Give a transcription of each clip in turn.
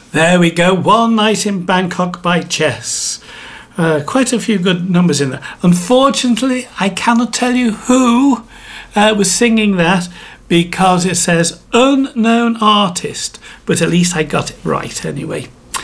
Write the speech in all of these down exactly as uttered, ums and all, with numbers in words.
There we go. One Night in Bangkok by Chess. Uh, quite a few good numbers in there. Unfortunately, I cannot tell you who uh, was singing that because it says unknown artist, but at least I got it right anyway.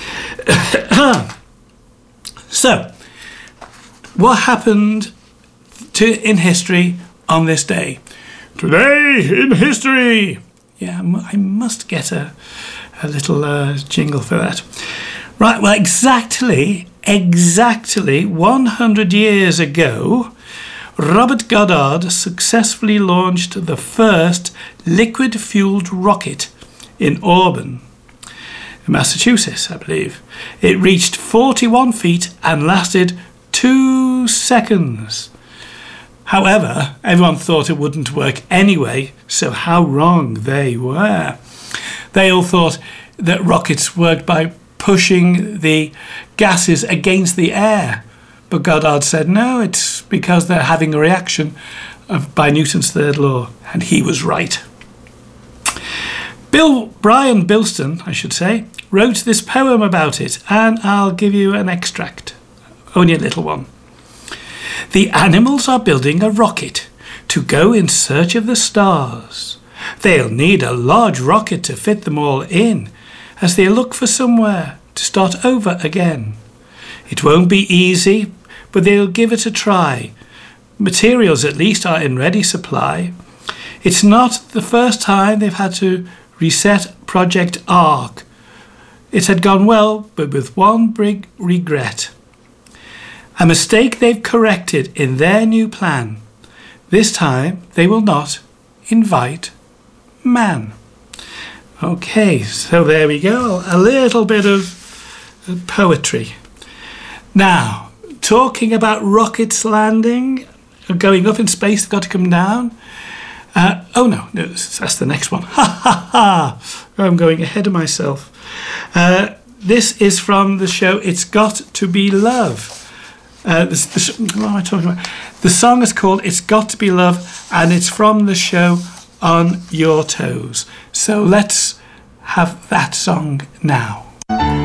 So, what happened to in history on this day? Today in history. Yeah, I must get a, a little uh, jingle for that. Right, well, exactly, exactly one hundred years ago, Robert Goddard successfully launched the first liquid-fueled rocket in Auburn, Massachusetts, I believe. It reached forty-one feet and lasted two seconds. However, everyone thought it wouldn't work anyway, so how wrong they were. They all thought that rockets worked by pushing the gases against the air. But Goddard said, no, it's because they're having a reaction of, by Newton's third law. And he was right. Bill Brian Bilston, I should say, wrote this poem about it, and I'll give you an extract. Only a little one. The animals are building a rocket to go in search of the stars. They'll need a large rocket to fit them all in as they look for somewhere to start over again. It won't be easy, but they'll give it a try. Materials at least are in ready supply. It's not the first time they've had to reset Project Ark. It had gone well, but with one big regret. A mistake they've corrected in their new plan. This time they will not invite man. Okay, so there we go. A little bit of poetry. Now, talking about rockets landing, going up in space, they've got to come down. Uh, oh no, no, that's the next one. Ha ha ha! I'm going ahead of myself. Uh, this is from the show It's Got to Be Love. Uh, this, this, what am I talking about? The song is called It's Got to Be Love, and it's from the show On Your Toes. So let's have that song now.